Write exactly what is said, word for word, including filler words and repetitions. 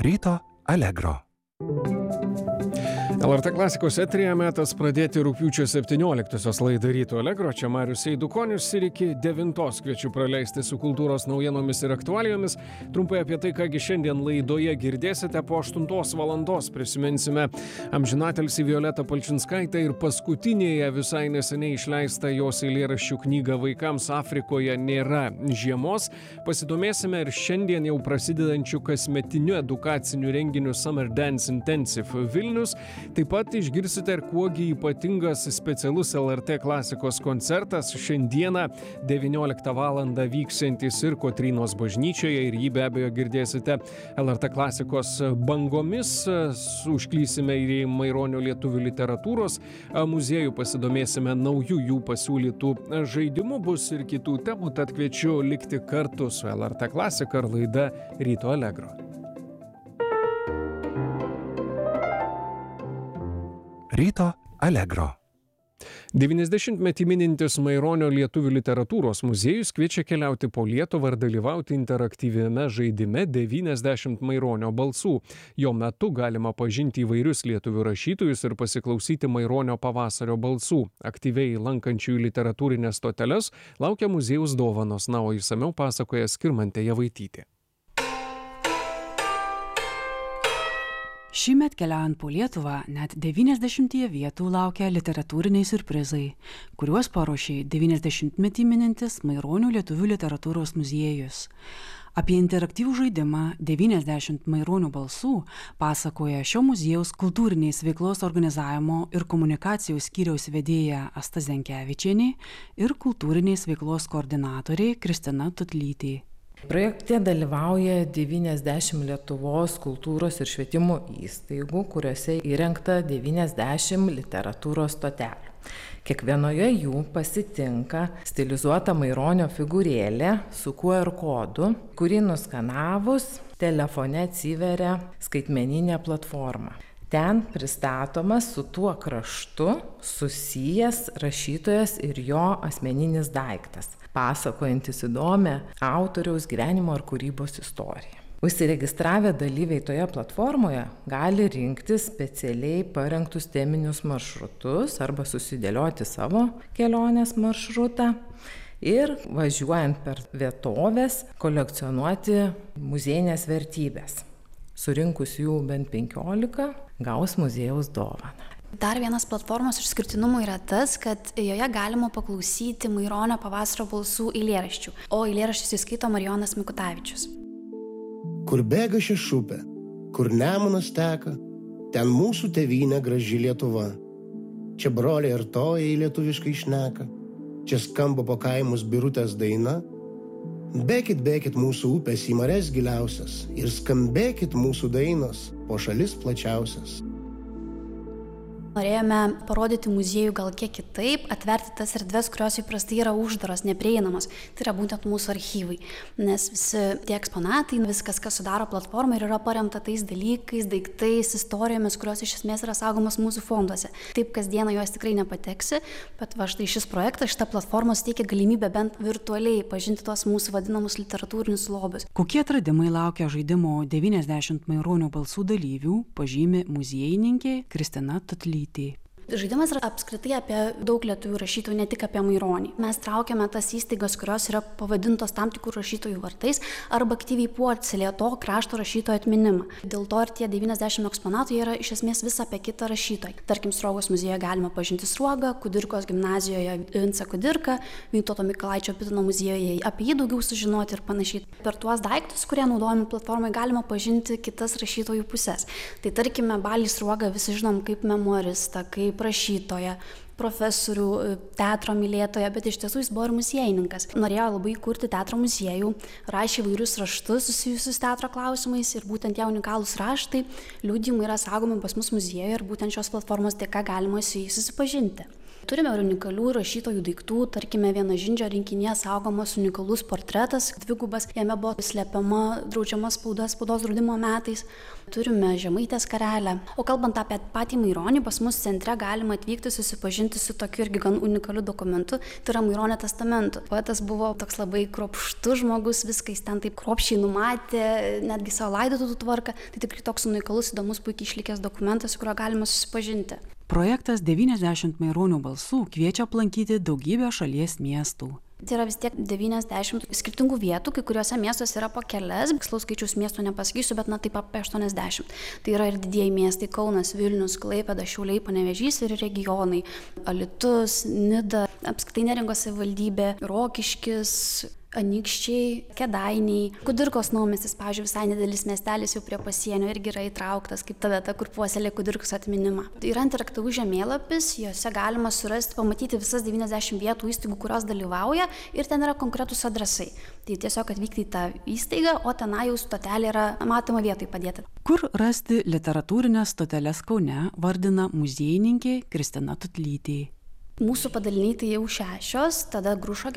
Ryto Allegro. L R T klasikos eteryje metas pradėti rugpjūčio septynioliktosios laidą Ryto Allegro. Čia Marius Eidukonis ir iki devintos kviečiu praleisti su kultūros naujienomis ir aktualijomis. Trumpai apie tai, kągi šiandien laidoje girdėsite, po aštuntos valandos prisiminsime amžinatilsį Violetą Palčinskaitę ir paskutinėje visai neseniai išleistą jos eilėraščių knygą Vaikams Afrikoje nėra žiemos. Pasidomėsime ir šiandien jau prasidedančių kasmetiniu edukaciniu renginiu Summer Dance Intensive Vilnius. Taip pat išgirsite ir kuogi ypatingas specialus L R T klasikos koncertas šiandieną devynioliktą valandą vyksiantis ir Kotrynos bažnyčioje, ir jį be abejo girdėsite L R T klasikos bangomis. Užklysime ir į Maironio lietuvių literatūros muziejų, pasidomėsime naujų jų pasiūlytų žaidimų, bus ir kitų temų, tad kviečiu likti kartu su L R T klasika ir laida Ryto Allegro. Ryto Allegro. devyniasdešimtmetį minintis Maironio lietuvių literatūros muziejus kviečia keliauti po Lietuvą ir dalyvauti interaktyviame žaidime devyniasdešimt Maironio balsų. Jo metu galima pažinti įvairius lietuvių rašytojus ir pasiklausyti Maironio pavasario balsų. Aktyviai lankančiųjų literatūrinės stoteles laukia muziejaus dovanos, na, o išsamiau pasakoja Skirmantė Javaitytė. Šįmet keliaujant po Lietuvą net devyniasdešimtyje vietų laukia literatūriniai siurprizai, kuriuos paruošė devyniasdešimtmetį minintis Maironio lietuvių literatūros muziejus. Apie interaktyvų žaidimą devyniasdešimt Maironio balsų pasakoja šio muziejaus kultūrinės veiklos organizavimo ir komunikacijos skyriaus vedėja Asta Zenkevičienė ir kultūrinės veiklos koordinatorė Kristina Tutlytė. Projekte dalyvauja devyniasdešimt Lietuvos kultūros ir švietimo įstaigų, kuriuose įrengta devyniasdešimt literatūros stotelių. Kiekvienoje jų pasitinka stilizuota Maironio figūrėlė su Q R kodu, kurį nuskanavus telefone atsiveria skaitmeninė platforma. Ten pristatomas su tuo kraštu susijęs rašytojas ir jo asmeninis daiktas, pasakojantis įdomią autoriaus gyvenimo ar kūrybos istoriją. Užsiregistravę dalyviai toje platformoje gali rinktis specialiai parengtus teminius maršrutus arba susidėlioti savo kelionės maršrutą ir važiuojant per vietovės kolekcionuoti muziejinės vertybės. Surinkus jų bent penkiolika, gaus muziejaus dovaną. Dar vienas platformos išskirtinumų yra tas, kad joje galima paklausyti Maironio pavasario balsų eilėraščių, o eilėraščius įskaito Marijonas Mikutavičius. Kur bėga šešupė, kur Nemunas teka, ten mūsų tėvynė graži Lietuva. Čia broliai artojai lietuviškai šneka, čia skamba po kaimus birutės daina. Bėkit, bėkit mūsų upės į mares giliausias ir skambėkit mūsų dainos po šalis plačiausias. Norėjome parodyti muziejų gal kiek kitaip, atverti tas erdves, kurios įprastai yra uždaros, neprieinamos. Tai yra būtent mūsų archyvai, nes visi tie eksponatai, viskas, kas sudaro platformą, ir yra paremta tais dalykais, daiktais, istorijomis, kurios iš esmės yra saugomos mūsų fonduose. Taip kasdieną juos tikrai nepateksi, bet va štai šis projektas, šita platforma suteikia galimybę bent virtualiai pažinti tuos mūsų vadinamus literatūrinius lobius. Kokie atradimai laukia žaidimo devyniasdešimt Maironio balsų dalyvių, pažymi muziejininkė Kristina Tutlytė. Žaidimas yra apskritai apie daug lietuvių rašytojų, ne tik apie Maironį. Mes traukiame tas įstaigas, kurios yra pavadintos tam tikrų rašytojų vardais arba aktyviai puoselėja to krašto rašytojo atminimą. Dėl to ir tie devyniasdešimt eksponatų yra iš esmės vis apie kitą rašytoją. Tarkim, Sruogos muziejuje galima pažinti Sruogą, Kudirkos gimnazijoje Vincą Kudirką, Vytauto Mikalaičio Putino muziejuje apie jį daugiau sužinoti ir panašiai. Per tuos daiktus, kurie naudojami platformai, galima pažinti kitas rašytojų pusės. Tai tarkime, Balį Sruogą visi žinom kaip memoristą, kaip rašytoją, profesorių, teatro mylėtoją, bet iš tiesų jis buvo ir muziejininkas. Norėjo labai kurti teatro muziejų, rašė įvairius raštus susijusius teatro klausimais ir būtent tie unikalūs raštai, liudijimai yra saugomi pas mus muziejuje ir būtent šios platformos dėka galima su jais susipažinti. Turime unikalių rašytojų daiktų, tarkime, Vienožindžio rinkinyje saugomas unikalus portretas, dvigubas, jame buvo slepiama draudžiama spauda spaudos draudimo metais. Turime Žemaitės karelę. O kalbant apie patį Maironį, pas mus centre galima atvykti susipažinti su tokiu irgi gan unikaliu dokumentu, tai yra Maironio testamentu. Poetas buvo toks labai kruopštus žmogus, viską jis ten taip kruopščiai numatė, netgi savo laidotuvių tvarką. Tai tikrai toks unikalus, įdomus, puikiai išlikęs dokumentas, su kuriuo galima susipažinti. Projektas devyniasdešimt Maironio balsų kviečia aplankyti daugybę šalies miestų. Tai yra vis tiek devyniasdešimt skirtingų vietų, kai kuriuose miestuose yra po kelias, tikslaus skaičiaus miestų nepasakysiu, bet na taip apie aštuoniasdešimt. Tai yra ir didieji miestai Kaunas, Vilnius, Klaipėda, Šiauliai, Panevėžys ir regionai. Alytus, Nida, apskritai Neringos savivaldybė, Rokiškis, Anykščiai, Kėdainiai, Kudirkos naumiestis, pavyzdžiui, visai nedidelis miestelis jau prie pasienio irgi yra įtrauktas kaip ta vieta, kur puoselė Kudirkos atminimą. Tai yra interaktyvus žemėlapis, juose galima surasti, pamatyti visas devyniasdešimt vietų įstaigų, kurios dalyvauja ir ten yra konkretūs adresai. Tai tiesiog atvykti į tą įstaigą, o tenai jau stotelė yra matoma vietoj padėta. Kur rasti literatūrinės stoteles Kaune, vardina muziejininkė Kristina Tutlytė. Mūsų padaliniai tai jau šešios, tada Grušo